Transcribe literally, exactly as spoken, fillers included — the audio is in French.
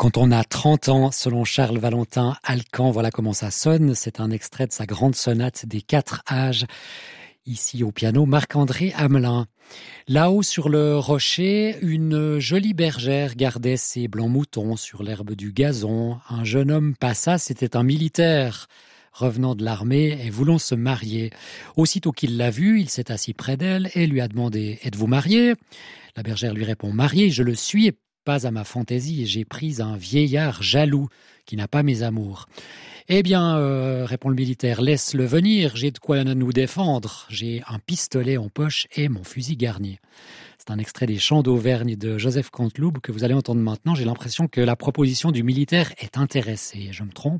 Quand on a trente ans, selon Charles Valentin Alcan, voilà comment ça sonne. C'est un extrait de sa grande sonate des quatre âges. Ici au piano, Marc-André Hamelin. Là-haut sur le rocher, une jolie bergère gardait ses blancs moutons sur l'herbe du gazon. Un jeune homme passa, c'était un militaire, revenant de l'armée et voulant se marier. Aussitôt qu'il l'a vue, il s'est assis près d'elle et lui a demandé « Êtes-vous marié ?» La bergère lui répond « Marié, je le suis et pas à ma fantaisie, j'ai pris un vieillard jaloux qui n'a pas mes amours. » Eh bien, euh, répond le militaire, laisse-le venir, j'ai de quoi nous défendre. J'ai un pistolet en poche et mon fusil garni. C'est un extrait des Chants d'Auvergne de Joseph Canteloup que vous allez entendre maintenant. J'ai l'impression que la proposition du militaire est intéressée. Je me trompe ?